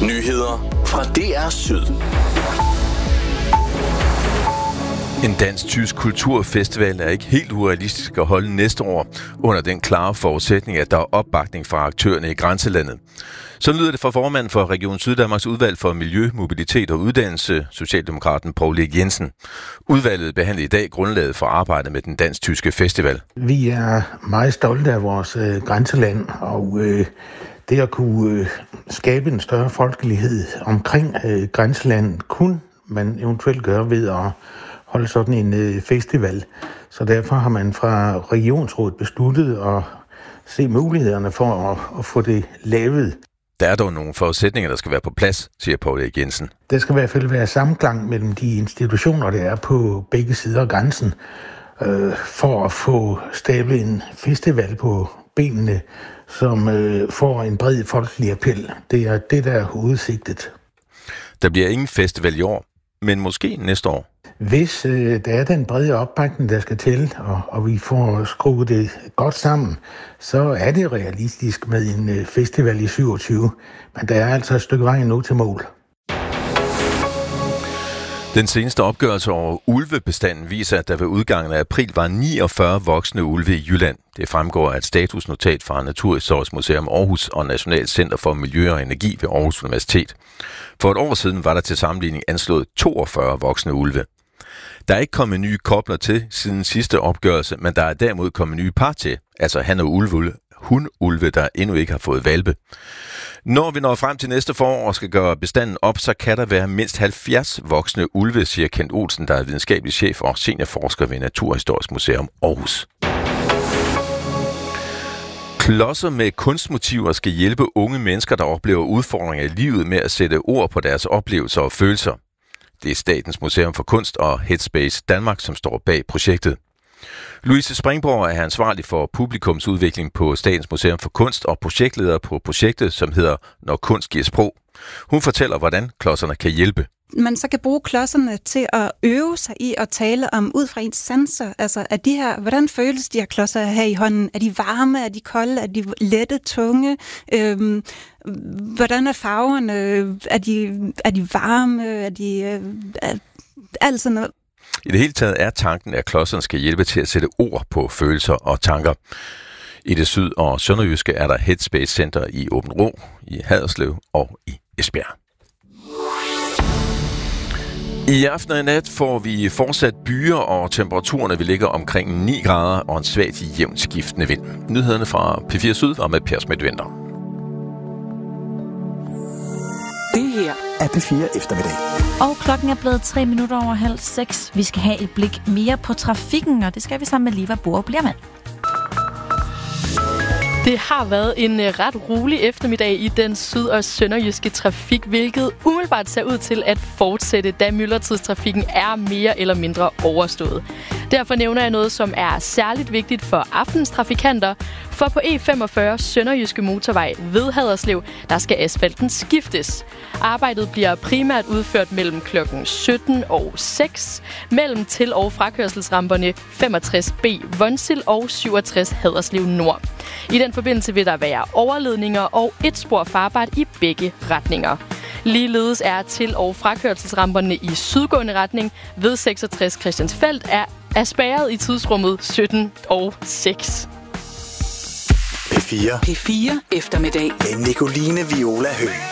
Nyheder fra DR Syd. En dansk-tysk kulturfestival er ikke helt urealistisk at holde næste år, under den klare forudsætning, at der er opbakning fra aktørerne i grænselandet. Så lyder det fra formanden for Region Syddanmarks udvalg for Miljø, Mobilitet og Uddannelse, Socialdemokraten Poul Erik Jensen. Udvalget behandler i dag grundlaget for arbejdet med den dansk-tyske festival. Vi er meget stolte af vores grænseland, og det at kunne skabe en større folkelighed omkring grænselandet, kunne man eventuelt gøre ved at holde sådan en festival. Så derfor har man fra regionsrådet besluttet at se mulighederne for at få det lavet. Der er dog nogle forudsætninger, der skal være på plads, siger Poul Erik Jensen. Der skal i hvert fald være samklang mellem de institutioner, der er på begge sider af grænsen, for at få stablet en festival på benene, som får en bred folkelig appel. Det er det, der er hovedsigtet. Der bliver ingen festival i år, men måske næste år. Hvis der er den brede opbakning, der skal til, og vi får skruet det godt sammen, så er det realistisk med en festival i 27. Men der er altså et stykke vej nu til mål. Den seneste opgørelse over ulvebestanden viser, at der ved udgangen af april var 49 voksne ulve i Jylland. Det fremgår af et statusnotat fra Naturhistorisk Museum Aarhus og Nationalt Center for Miljø og Energi ved Aarhus Universitet. For et år siden var der til sammenligning anslået 42 voksne ulve. Der er ikke kommet nye kobler til siden sidste opgørelse, men der er derimod kommet nye par til, altså han- og hunulve, der endnu ikke har fået hvalpe. Når vi når frem til næste forår og skal gøre bestanden op, så kan der være mindst 70 voksne ulve, siger Kent Olsen, der er videnskabelig chef og seniorforsker ved Naturhistorisk Museum Aarhus. Klodser med kunstmotiver skal hjælpe unge mennesker, der oplever udfordringer i livet med at sætte ord på deres oplevelser og følelser. Det er Statens Museum for Kunst og Headspace Danmark, som står bag projektet. Louise Springborg er ansvarlig for publikumsudvikling på Statens Museum for Kunst og projektleder på projektet, som hedder Når kunst giver sprog. Hun fortæller, hvordan klodserne kan hjælpe. Man så kan bruge klodserne til at øve sig i at tale om ud fra ens sanser. Altså, er de her, hvordan føles de her klodser her i hånden? Er de varme? Er de kolde? Er de lette, tunge? Hvordan er farverne? Er de varme? Er de alt sådan noget? I det hele taget er tanken, at klodserne skal hjælpe til at sætte ord på følelser og tanker. I det syd- og sønderjyske er der Headspace Center i Aabenraa, i Haderslev og i Esbjerg. I aften og i nat får vi fortsat byer, og temperaturerne vil ligge omkring 9 grader og en svagt jævnt skiftende vind. Nyhederne fra P4 Syd og med Per Smedventer. Det her er P4 Eftermiddag. Og klokken er blevet 3 minutter over 5:30. Vi skal have et blik mere på trafikken, og det skal vi sammen med Liva Bohr Bliermand. Det har været en ret rolig eftermiddag i den syd- og sønderjyske trafik, hvilket umiddelbart ser ud til at fortsætte, da myldretidstrafikken er mere eller mindre overstået. Derfor nævner jeg noget, som er særligt vigtigt for aftens trafikanter, for på E45 Sønderjyske Motorvej ved Haderslev, der skal asfalten skiftes. Arbejdet bliver primært udført mellem klokken 17 og 6, mellem til- og frakørselsramperne 65B Vonsild og 67 Haderslev Nord. I den forbindelse vil der være overledninger og et spor farbart i begge retninger. Ligeledes er til- og frakørselsramperne i sydgående retning ved 66 Christiansfeld er spærret i tidsrummet 17 og 6. P4 Eftermiddag med Nicoline Viola Høgh.